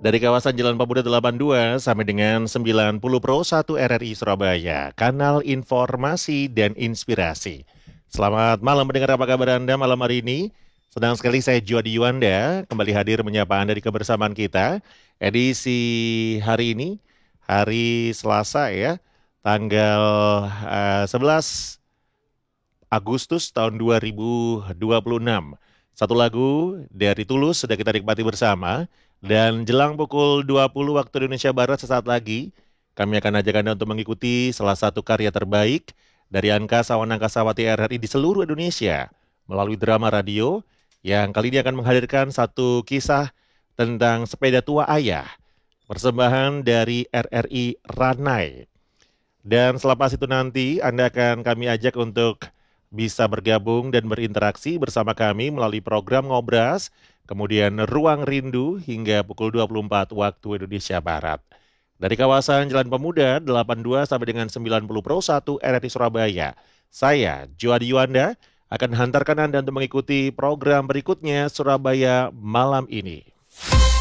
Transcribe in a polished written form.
Dari kawasan Jalan Pemuda 82 sampai dengan 90 Pro 1 RRI Surabaya, kanal informasi dan inspirasi. Selamat malam mendengar apa kabar Anda malam hari ini. Senang sekali saya Juadi Yuanda kembali hadir menyapa Anda di kebersamaan kita. Edisi hari ini, hari Selasa ya, tanggal 11 Agustus tahun 2026. Satu lagu dari Tulus sudah kita nikmati bersama. Dan jelang pukul 20 waktu Indonesia Barat sesaat lagi, kami akan ajak Anda untuk mengikuti salah satu karya terbaik dari Angkasa Wanangkasawati RRI di seluruh Indonesia melalui drama radio yang kali ini akan menghadirkan satu kisah tentang sepeda tua ayah, persembahan dari RRI Ranai. Dan selepas itu nanti Anda akan kami ajak untuk bisa bergabung dan berinteraksi bersama kami melalui program Ngobras, kemudian Ruang Rindu hingga pukul 24 waktu Indonesia Barat. Dari kawasan Jalan Pemuda 82 sampai dengan 90 Pro 1 RRI Surabaya, saya Juadi Yuanda akan hantarkan Anda untuk mengikuti program berikutnya Surabaya malam ini.